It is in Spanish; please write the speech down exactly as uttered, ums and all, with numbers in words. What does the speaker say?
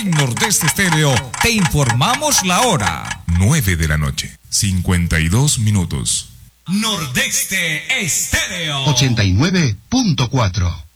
En Nordeste Estéreo te informamos la hora. nueve de la noche, cincuenta y dos minutos. Nordeste Estéreo ochenta y nueve punto cuatro.